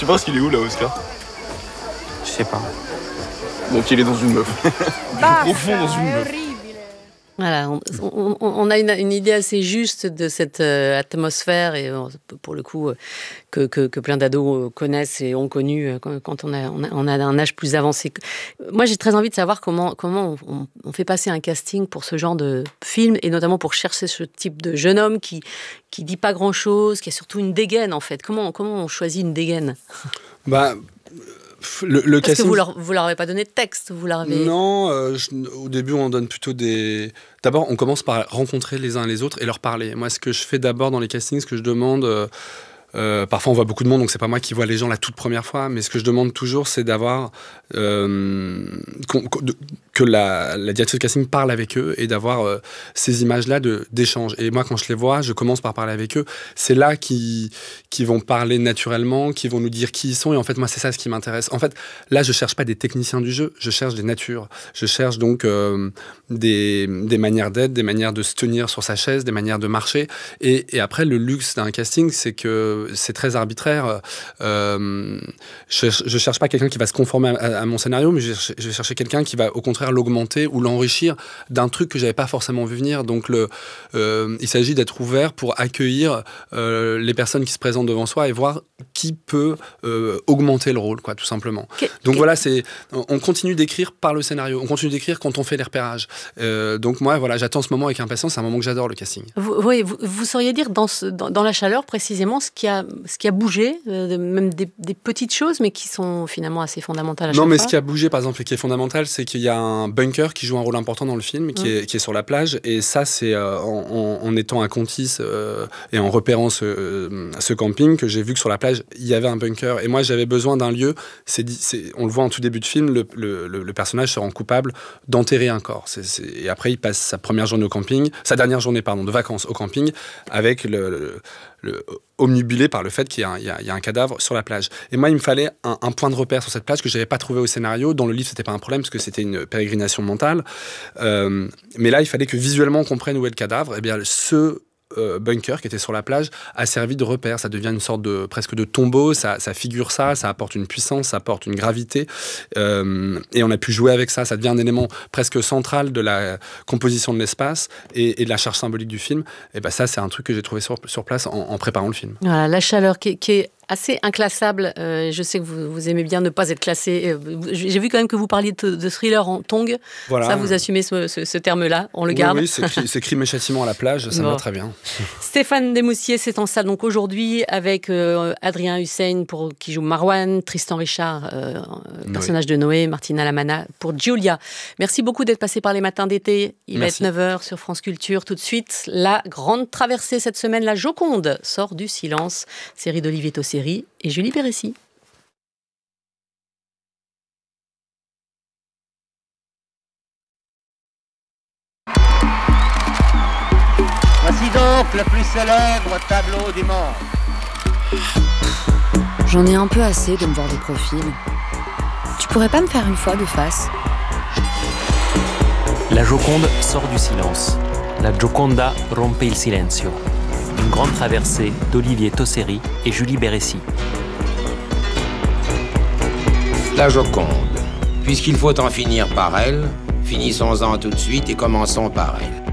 Tu penses qu'il est où là, Oscar? Je sais pas. Donc il est dans une meuf. Profond dans une meuf. Voilà, on a une idée assez juste de cette atmosphère et pour le coup que plein d'ados connaissent et ont connu quand on a un âge plus avancé. Moi, j'ai très envie de savoir comment on fait passer un casting pour ce genre de film et notamment pour chercher ce type de jeune homme qui dit pas grand-chose, qui a surtout une dégaine en fait. Comment on choisit une dégaine? Le Parce casting... que vous leur avez pas donné de texte, vous leur avez... Non, au début on donne plutôt des... D'abord on commence par rencontrer les uns les autres et leur parler. Moi ce que je fais d'abord dans les castings, ce que je demande... parfois on voit beaucoup de monde, donc c'est pas moi qui vois les gens la toute première fois, mais ce que je demande toujours c'est d'avoir... que la directrice de casting parle avec eux et d'avoir ces images-là d'échange. Et moi, quand je les vois, je commence par parler avec eux. C'est là qu'ils vont parler naturellement, qu'ils vont nous dire qui ils sont. Et en fait, moi, c'est ça ce qui m'intéresse. En fait, là, je cherche pas des techniciens du jeu, je cherche des natures. Je cherche donc des manières d'être, des manières de se tenir sur sa chaise, des manières de marcher. Et après, le luxe d'un casting, c'est que c'est très arbitraire. Je cherche pas quelqu'un qui va se conformer à mon scénario, mais je vais chercher quelqu'un qui va au contraire l'augmenter ou l'enrichir d'un truc que j'avais pas forcément vu venir. Donc il s'agit d'être ouvert pour accueillir les personnes qui se présentent devant soi et voir qui peut augmenter le rôle, quoi, tout simplement. Donc voilà, on continue d'écrire par le scénario, on continue d'écrire quand on fait les repérages. Donc moi, voilà, j'attends ce moment avec impatience, c'est un moment que j'adore, le casting. Vous sauriez dire dans La Chaleur précisément ce qui a bougé, même des petites choses, mais qui sont finalement assez fondamentales à chaque fois. Non, mais ce qui a bougé, par exemple, et qui est fondamental, c'est qu'il y a un bunker qui joue un rôle important dans le film, qui est sur la plage. Et ça, c'est en étant à Contis et en repérant ce camping que j'ai vu que sur la plage, il y avait un bunker. Et moi, j'avais besoin d'un lieu. On le voit en tout début de film, le personnage se rend coupable d'enterrer un corps. Et après, il passe sa dernière journée de vacances au camping, avec omnibulé par le fait qu'il y a un cadavre sur la plage. Et moi, il me fallait un point de repère sur cette plage que je n'avais pas trouvé au scénario. Dans le livre, c'était pas un problème parce que c'était une pérégrination mentale. Mais là, il fallait que visuellement on comprenne où est le cadavre. Et bien, ce bunker qui était sur la plage a servi de repère. Ça devient une sorte presque de tombeau. Ça figure ça apporte une puissance, ça apporte une gravité. Et on a pu jouer avec ça. Ça devient un élément presque central de la composition de l'espace et de la charge symbolique du film. Et ben ça, c'est un truc que j'ai trouvé sur place en préparant le film. Voilà, La Chaleur qui est assez inclassable. Je sais que vous aimez bien ne pas être classé. J'ai vu quand même que vous parliez de thriller en tongue. Voilà. Ça, vous assumez ce terme-là. On le garde. Oui, c'est Crime et Châtiment à la plage. Ça me va très bien. Stéphane Desmoustiers, c'est en salle donc aujourd'hui avec Adrien Hussein qui joue Marwan, Tristan Richard, personnage de Noé, Martina Lamana pour Giulia. Merci beaucoup d'être passé par les matins d'été. Il va être 9h sur France Culture. Tout de suite, la grande traversée cette semaine, La Joconde sort du silence. Série d'Olivier Tosseri et Julie Pérécy. Voici donc le plus célèbre tableau du monde. J'en ai un peu assez de me voir des profils. Tu pourrais pas me faire une fois de face? La Joconde sort du silence. La Gioconda rompe il silenzio. Une grande traversée d'Olivier Tosseri et Julie Pérécy. La Joconde. Puisqu'il faut en finir par elle, finissons-en tout de suite et commençons par elle.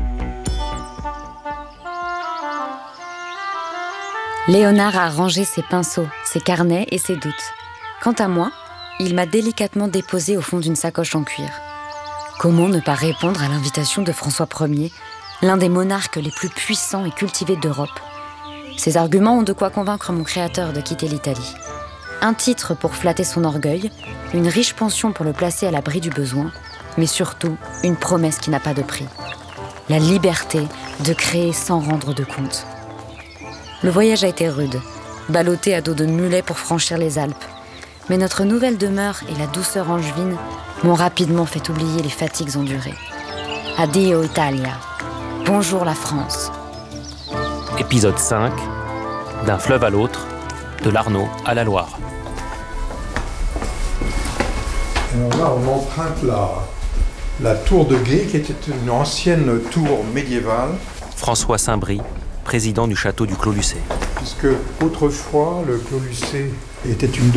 Léonard a rangé ses pinceaux, ses carnets et ses doutes. Quant à moi, il m'a délicatement déposé au fond d'une sacoche en cuir. Comment ne pas répondre à l'invitation de François Ier, l'un des monarques les plus puissants et cultivés d'Europe? Ces arguments ont de quoi convaincre mon créateur de quitter l'Italie. Un titre pour flatter son orgueil, une riche pension pour le placer à l'abri du besoin, mais surtout une promesse qui n'a pas de prix. La liberté de créer sans rendre de compte. Le voyage a été rude, ballotté à dos de mulet pour franchir les Alpes. Mais notre nouvelle demeure et la douceur angevine m'ont rapidement fait oublier les fatigues endurées. Addio Italia. Bonjour la France. Épisode 5. D'un fleuve à l'autre, de l'Arno à la Loire. Alors là, on emprunte la tour de Gué, qui était une ancienne tour médiévale. François Saint-Brie, président du château du Clos Lucé. Puisque autrefois, le Clos Lucé était une